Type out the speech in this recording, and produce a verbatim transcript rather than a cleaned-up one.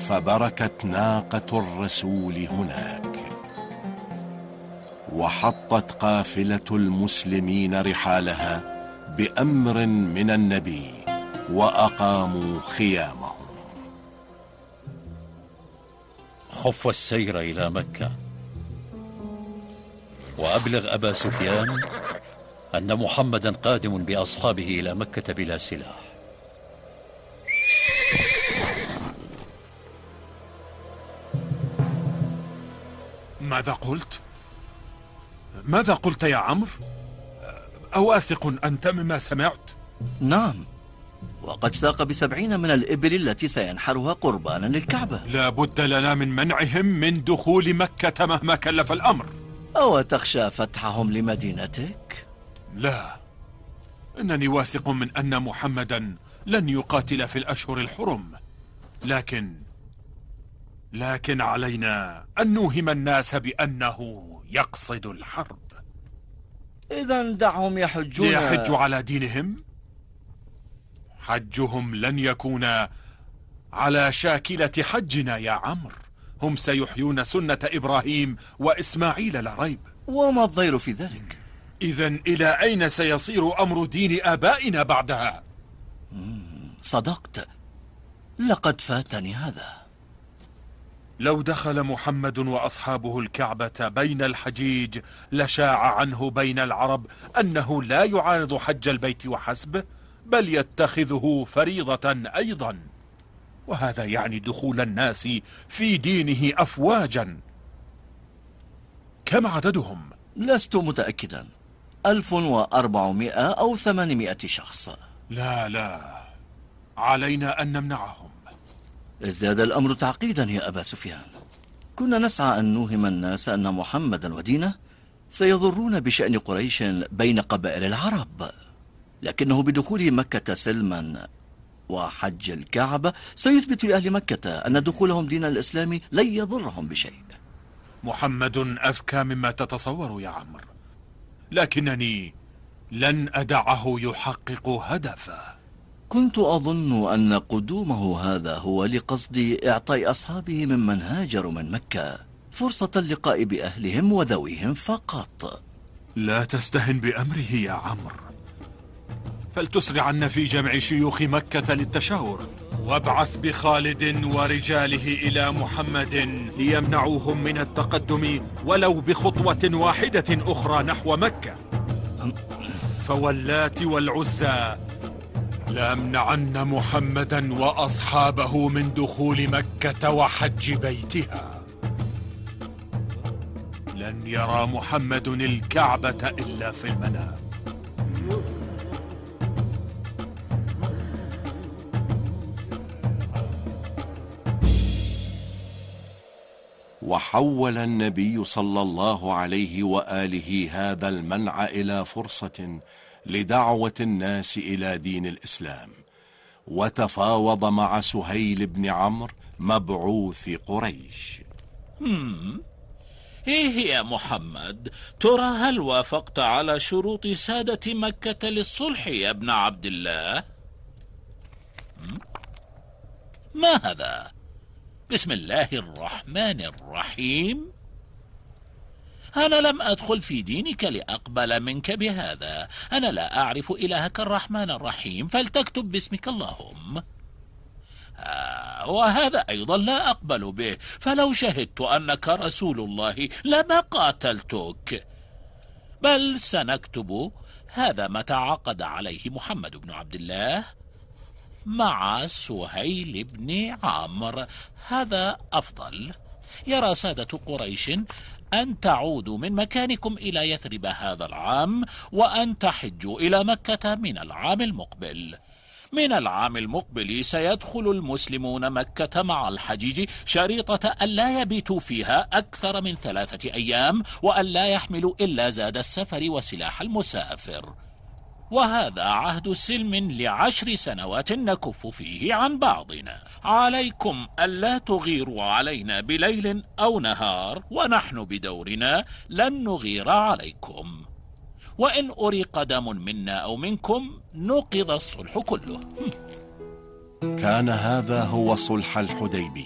فبركت ناقة الرسول هناك، وحطت قافلة المسلمين رحالها بأمر من النبي، وأقاموا خيامهم. خف السير إلى مكة، وأبلغ أبا سفيان أن محمدا قادم بأصحابه إلى مكة بلا سلاح. ماذا قلت؟ ماذا قلت يا عمرو؟ أواثق أنت مما سمعت؟ نعم، وقد ساق بسبعين من الإبل التي سينحرها قربانا للكعبة. لا بد لنا من منعهم من دخول مكة مهما كلف الأمر. أو تخشى فتحهم لمدينتك؟ لا، إنني واثق من أن محمدا لن يقاتل في الأشهر الحرم، لكن لكن علينا أن نوهم الناس بأنه يقصد الحرب. إذا دعهم يحجون. ليحجوا على دينهم؟ حجهم لن يكون على شاكلة حجنا يا عمرو، هم سيحيون سنة إبراهيم وإسماعيل لا ريب. وما الضير في ذلك؟ إذن إلى أين سيصير أمر دين آبائنا بعدها؟ صدقت، لقد فاتني هذا. لو دخل محمد وأصحابه الكعبة بين الحجيج لشاع عنه بين العرب أنه لا يعارض حج البيت وحسب، بل يتخذه فريضة أيضا، وهذا يعني دخول الناس في دينه أفواجا. كم عددهم؟ لست متأكدا، ألف وأربعمائة أو ثمانمائة شخص. لا لا، علينا أن نمنعهم. ازداد الأمر تعقيدا يا أبا سفيان. كنا نسعى أن نوهم الناس أن محمدا ودينه سيضرون بشأن قريش بين قبائل العرب، لكنه بدخوله مكة سلما وحج الكعبة سيثبت لأهل مكة أن دخولهم دين الإسلام لن يضرهم بشيء. محمد أذكى مما تتصور يا عمرو، لكنني لن أدعه يحقق هدفه. كنت أظن أن قدومه هذا هو لقصد إعطاء أصحابه ممن هاجروا من مكة فرصة اللقاء بأهلهم وذويهم فقط. لا تستهن بأمره يا عمرو، فلتسرعن في جمع شيوخ مكة للتشاور، وابعث بخالد ورجاله إلى محمد ليمنعوهم من التقدم ولو بخطوة واحدة أخرى نحو مكة. فواللات والعزى لأمنعن محمدا وأصحابه من دخول مكة وحج بيتها. لن يرى محمد الكعبة إلا في المنام. وحول النبي صلى الله عليه وآله هذا المنع إلى فرصة لدعوة الناس إلى دين الإسلام، وتفاوض مع سهيل بن عمرو مبعوث قريش. هم. إيه يا محمد، ترى هل وافقت على شروط سادة مكة للصلح يا ابن عبد الله؟ هم؟ ما هذا؟ بسم الله الرحمن الرحيم. أنا لم أدخل في دينك لأقبل منك بهذا، أنا لا أعرف إلهك الرحمن الرحيم، فلتكتب باسمك اللهم. آه وهذا أيضا لا أقبل به، فلو شهدت أنك رسول الله لما قاتلتك، بل سنكتب هذا ما تعاقد عليه محمد بن عبد الله مع سهيل بن عمرو، هذا أفضل. يرى سادة قريش أن تعودوا من مكانكم إلى يثرب هذا العام، وأن تحجوا إلى مكة من العام المقبل. من العام المقبل سيدخل المسلمون مكة مع الحجيج شريطة أن لا يبيتوا فيها أكثر من ثلاثة أيام، وأن لا يحملوا إلا زاد السفر وسلاح المسافر، وهذا عهد سلم لعشر سنوات نكف فيه عن بعضنا. عليكم ألا تغيروا علينا بليل أو نهار، ونحن بدورنا لن نغير عليكم، وإن أريق دم منا أو منكم نقض الصلح كله. كان هذا هو صلح الحديبية.